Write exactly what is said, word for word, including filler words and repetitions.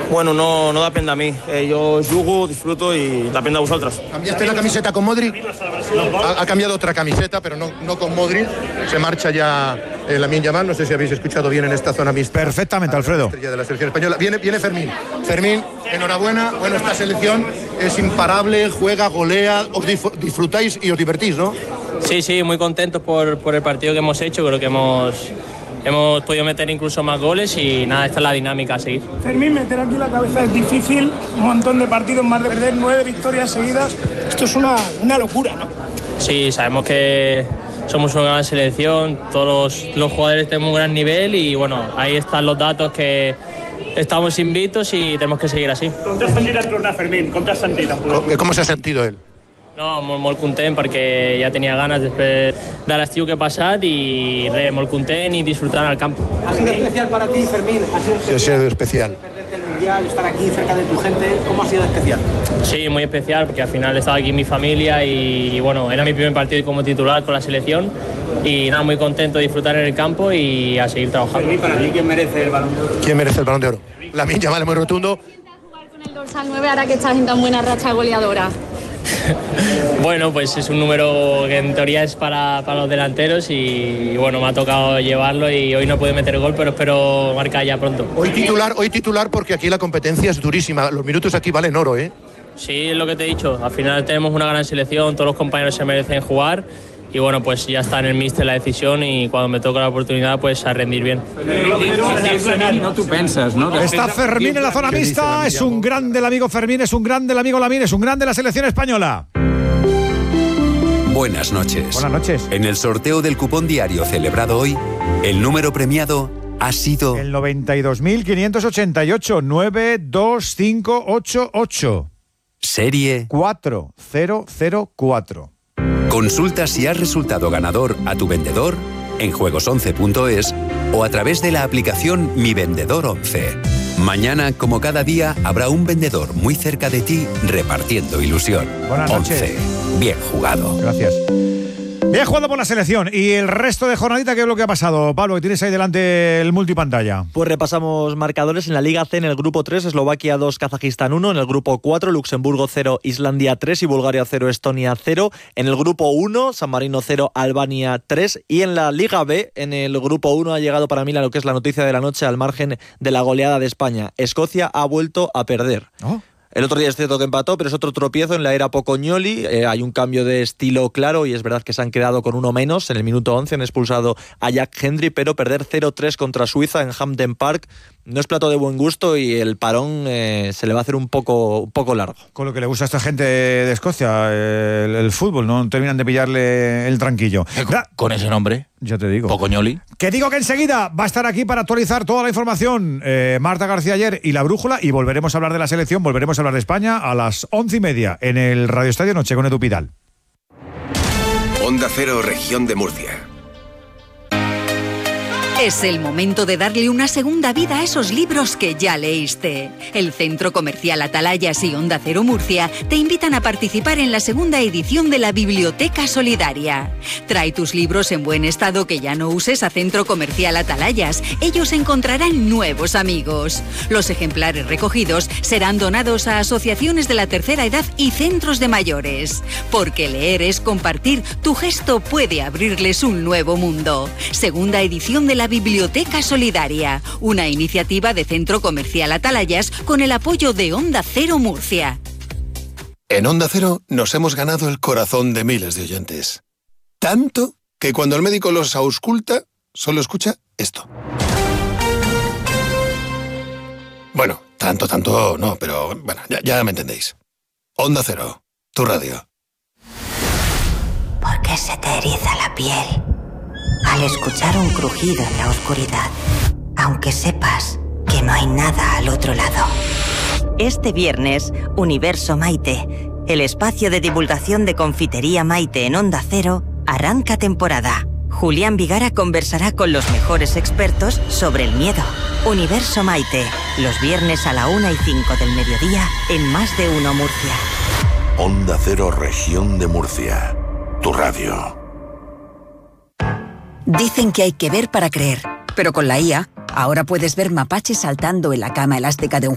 Bueno, no, no depende a mí. Eh, yo jugo, disfruto y depende a vosotros. ¿Cambiaste la camiseta con Modric? Ha, ha cambiado otra camiseta, pero no, no con Modric. Se marcha ya eh, Lamine Yamal. No sé si habéis escuchado bien en esta zona mixta. Perfectamente, Alfredo. La estrella de la selección española. Viene, viene Fermín. Fermín, enhorabuena. Bueno, esta selección es imparable, juega, golea. Os disfrutáis y os divertís, ¿no? Sí, sí, muy contentos por, por el partido que hemos hecho. Creo que hemos... Hemos podido meter incluso más goles y nada, esta es la dinámica a seguir. Fermín, meter aquí la cabeza es difícil, un montón de partidos más de perder, nueve victorias seguidas, esto es una, una locura, ¿no? Sí, sabemos que somos una gran selección, todos los, los jugadores tenemos un gran nivel y bueno, ahí están los datos que estamos invictos y tenemos que seguir así. Com t'has sentit en tornar, Fermín? Com t'has sentit? ¿Cómo se ha sentido él? No, molt, molt content perquè ja tenia ganes després de l'estiu que he passat i res, molt content y disfrutar al campo. ¿Ha sido especial para ti, Fermín? ¿Ha sido Sí, ha sido especial. Perderte el Mundial, estar aquí cerca de tu gente, ¿cómo ha sido especial? Sí, muy especial porque al final estaba aquí mi familia y, y bueno, era mi primer partido como titular con la selección y nada, muy contento de disfrutar en el campo y a seguir trabajando. Fermín, para ti, ¿quién merece el Balón de Oro? ¿Quién merece el Balón de Oro? Lamine Yamal, muy rotundo. Jugar con el dorsal nueve ahora que estás en tan buena racha goleadora. Bueno, pues es un número que en teoría es para, para los delanteros y bueno, me ha tocado llevarlo y hoy no puedo meter gol, pero espero marcar ya pronto. Hoy titular, hoy titular porque aquí la competencia es durísima. Los minutos aquí valen oro, ¿eh? Sí, es lo que te he dicho. Al final tenemos una gran selección, todos los compañeros se merecen jugar y bueno, pues ya está en el míster la decisión y cuando me toca la oportunidad, pues a rendir bien. No tú piensas, ¿no? Está Fermín en la zona mixta, es un grande el amigo Fermín, es un grande el amigo Lamine, es un grande la selección española. Buenas noches. Buenas noches. En el sorteo del cupón diario celebrado hoy, el número premiado ha sido... El noventa y dos mil quinientos ochenta y ocho, nueve dos cinco ocho ocho. Serie... cuatro cero cero cuatro. Consulta si has resultado ganador a tu vendedor en juegos once punto es o a través de la aplicación Mi Vendedor once. Mañana, como cada día, habrá un vendedor muy cerca de ti repartiendo ilusión. Buenas noches. once. Bien jugado. Gracias. Bien jugado por la selección. ¿Y el resto de jornadita qué es lo que ha pasado? Pablo, que tienes ahí delante el multipantalla. Pues repasamos marcadores en la Liga C. En el grupo tres, Eslovaquia dos, Kazajistán uno. En el grupo cuatro, Luxemburgo cero, Islandia tres y Bulgaria cero, Estonia cero. En el grupo uno, San Marino cero, Albania tres. Y en la Liga B, en el grupo uno ha llegado para mí lo que es la noticia de la noche al margen de la goleada de España. Escocia ha vuelto a perder. ¿Oh? El otro día es cierto que empató, pero es otro tropiezo en la era Pocognoli. Eh, hay un cambio de estilo claro y es verdad que se han quedado con uno menos. En el minuto once han expulsado a Jack Hendry, pero perder cero tres contra Suiza en Hampden Park no es plato de buen gusto y el parón eh, se le va a hacer un poco, un poco largo. Con lo que le gusta a esta gente de Escocia, el, el fútbol, no terminan de pillarle el tranquillo. Eh, con, con ese nombre, ya te digo. Pocognoli. Que digo que enseguida va a estar aquí para actualizar toda la información eh, Marta García Ayer y La Brújula, y volveremos a hablar de la selección, volveremos a hablar de España a las once y media en el Radio Estadio Noche con Edu Pidal. Onda Cero, Región de Murcia. Es el momento de darle una segunda vida a esos libros que ya leíste. El Centro Comercial Atalayas y Onda Cero Murcia te invitan a participar en la segunda edición de la Biblioteca Solidaria. Trae tus libros en buen estado que ya no uses a Centro Comercial Atalayas. Ellos encontrarán nuevos amigos. Los ejemplares recogidos serán donados a asociaciones de la tercera edad y centros de mayores. Porque leer es compartir, tu gesto puede abrirles un nuevo mundo. Segunda edición de la Biblioteca Solidaria, una iniciativa de Centro Comercial Atalayas con el apoyo de Onda Cero Murcia. En Onda Cero nos hemos ganado el corazón de miles de oyentes. Tanto que cuando el médico los ausculta, solo escucha esto. Bueno, tanto, tanto no, pero bueno, ya, ya me entendéis. Onda Cero, tu radio. ¿Por qué se te eriza la piel al escuchar un crujido en la oscuridad, aunque sepas que no hay nada al otro lado? Este viernes, Universo Maite, el espacio de divulgación de Confitería Maite en Onda Cero, arranca temporada. Julián Vigara conversará con los mejores expertos sobre el miedo. Universo Maite, los viernes a la una y cinco del mediodía en Más de Uno Murcia. Onda Cero, Región de Murcia, tu radio. Dicen que hay que ver para creer, pero con la I A, ahora puedes ver mapaches saltando en la cama elástica de un